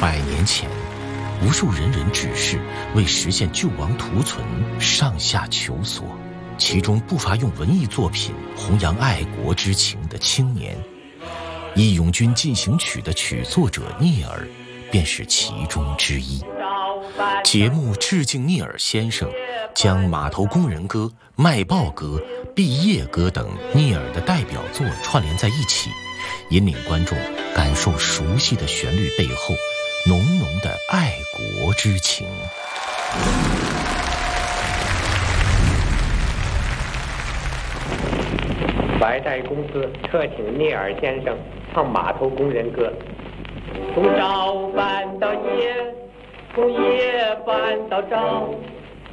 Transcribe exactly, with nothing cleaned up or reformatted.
百年前，无数仁人志士为实现救亡图存，上下求索，其中不乏用文艺作品弘扬爱国之情的青年。《义勇军进行曲》的曲作者聂耳便是其中之一。节目致敬聂耳先生，将码头工人歌、卖报歌、毕业歌等聂耳的代表作串联在一起，引领观众感受熟悉的旋律背后浓浓的爱国之情。 白带公司特请聂耳先生唱码头工人歌。从早办到夜，从夜办到早，